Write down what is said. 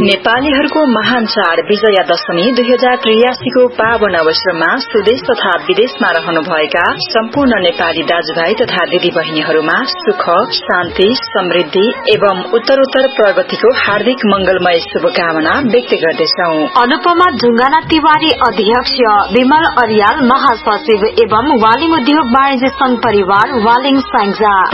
नेपालीहरूको महान चाड विजया दशमी 2083 को पावन अवसरमा स्वदेश तथा विदेशमा रहनुभएका सम्पूर्ण नेपाली दाजुभाइ तथा दिदी बहिनीहरूमा सुख शान्ति समृद्धि एवं उत्तरोत्तर प्रगतिको हार्दिक मंगलमय शुभकामना व्यक्त गर्दछौं। अनुपमा ढुंगाना तिवारी अध्यक्ष, विमल अर्याल महासचिव एवं वालिङ उद्योग वाणिज्य संघ परिवार वालिङ स्याङ्जा।